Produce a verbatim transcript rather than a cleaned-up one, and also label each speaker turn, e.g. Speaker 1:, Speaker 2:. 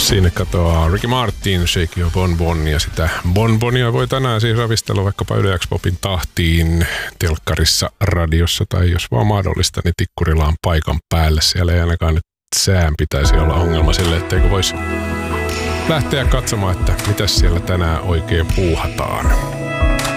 Speaker 1: Siinä katoaa Ricky Martin, Shake Your Bon Bon, ja sitä bonbonia voi tänään siis ravistella vaikkapa Yle X Popin tahtiin, telkkarissa, radiossa tai jos vaan mahdollista, niin tikkurilla on paikan päällä. Siellä ei ainakaan nyt sään pitäisi olla ongelma sille, etteikö voisi lähteä katsomaan, että mitä siellä tänään oikein puuhataan.